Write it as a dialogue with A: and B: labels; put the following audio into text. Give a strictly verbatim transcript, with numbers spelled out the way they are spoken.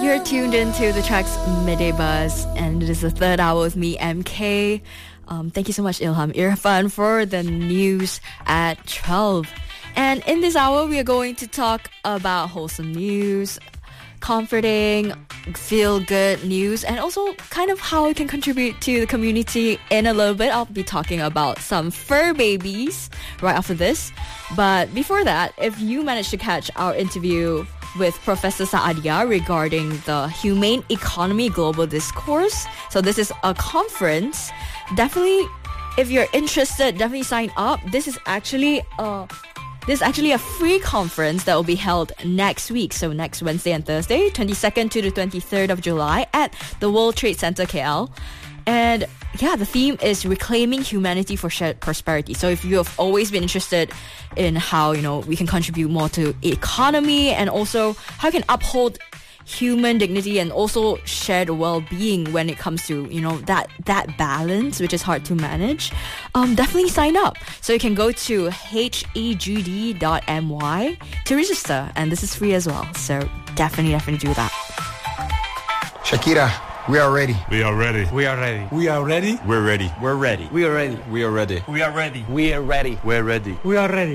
A: You're tuned into the Tracks Midday Buzz, and it is the third hour with me, M K. Um, thank you so much, Ilham Irfan, for the news at twelve. And in this hour, we are going to talk about wholesome news, comforting, feel-good news, and also kind of how it can contribute to the community in a little bit. I'll be talking about some fur babies right after this. But before that, if you managed to catch our interview with Professor Saadia regarding the Humane Economy Global Discourse. So this is a conference. Definitely, if you're interested, definitely sign up. This is actually a This is actually a free conference that will be held next week. So next Wednesday and Thursday, twenty-second to the twenty-third of July at the World Trade Center K L. And yeah, the theme is Reclaiming Humanity for Shared Prosperity. So if you have always been interested in how, you know, we can contribute more to economy and also how we can uphold human dignity and also shared well-being when it comes to, you know, that that balance, which is hard to manage, um, definitely sign up. So you can go to H E G D dot M Y to register, and this is free as well. So definitely, definitely do that.
B: Shakira, we are ready.
C: We are ready.
D: We are ready.
E: We are ready.
C: We're ready.
E: We're ready.
D: We are ready.
E: We are ready.
D: We are ready.
E: We are ready.
C: We're ready.
E: We are ready.